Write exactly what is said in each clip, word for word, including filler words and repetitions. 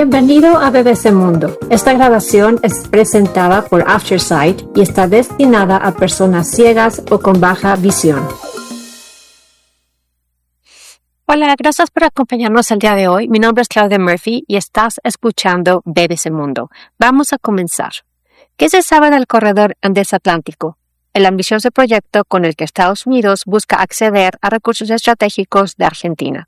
Bienvenido a B B C Mundo. Esta grabación es presentada por Aftersight y está destinada a personas ciegas o con baja visión. Hola, gracias por acompañarnos el día de hoy. Mi nombre es Claudia Murphy y estás escuchando B B C Mundo. Vamos a comenzar. ¿Qué se sabe del corredor Andes Atlántico? El ambicioso proyecto con el que Estados Unidos busca acceder a recursos estratégicos de Argentina.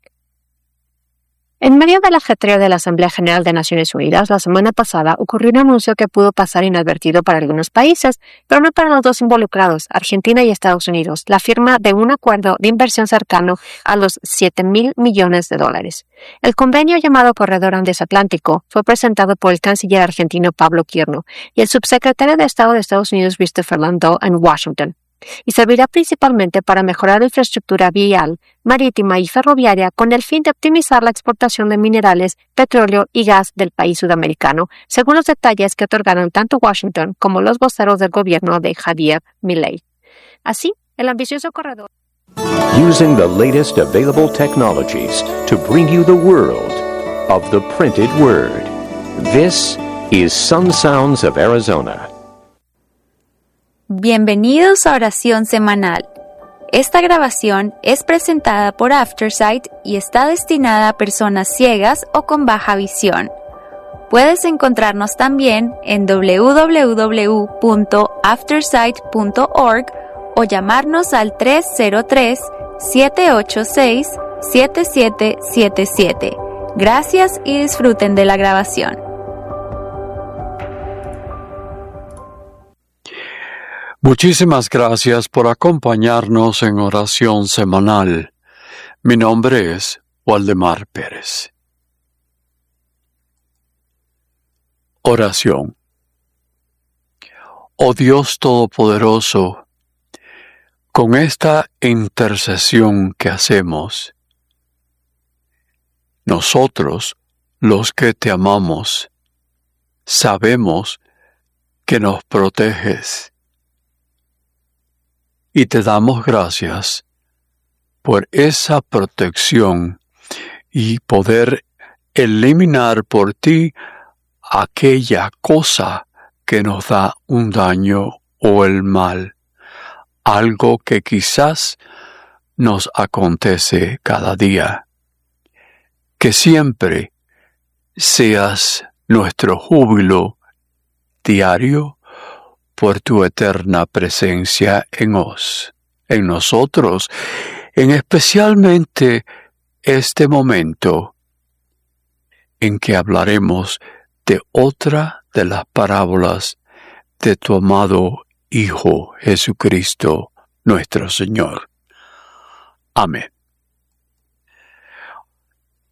En medio del ajetreo de la Asamblea General de Naciones Unidas, la semana pasada ocurrió un anuncio que pudo pasar inadvertido para algunos países, pero no para los dos involucrados, Argentina y Estados Unidos, la firma de un acuerdo de inversión cercano a los siete mil millones de dólares. El convenio llamado Corredor Andes Atlántico fue presentado por el canciller argentino Pablo Quirno y el subsecretario de Estado de Estados Unidos Christopher Landau en Washington, y servirá principalmente para mejorar la infraestructura vial, marítima y ferroviaria con el fin de optimizar la exportación de minerales, petróleo y gas del país sudamericano, según los detalles que otorgaron tanto Washington como los voceros del gobierno de Javier Milei. Así, el ambicioso corredor. Using the latest available technologies to bring you the world of the printed word. This is Sun Sounds of Arizona. Bienvenidos a Oración Semanal. Esta grabación es presentada por Aftersight y está destinada a personas ciegas o con baja visión. Puedes encontrarnos también en doble u doble u doble u punto aftersight punto org o llamarnos al tres cero tres, siete ocho seis, siete siete siete siete. Gracias y disfruten de la grabación. Muchísimas gracias por acompañarnos en Oración Semanal. Mi nombre es Waldemar Pérez. Oración. Oh Dios Todopoderoso, con esta intercesión que hacemos, nosotros, los que te amamos, sabemos que nos proteges. Y te damos gracias por esa protección y poder eliminar por ti aquella cosa que nos da un daño o el mal, algo que quizás nos acontece cada día. Que siempre seas nuestro júbilo diario por tu eterna presencia en os, en nosotros, en especialmente este momento en que hablaremos de otra de las parábolas de tu amado Hijo Jesucristo, nuestro Señor. Amén.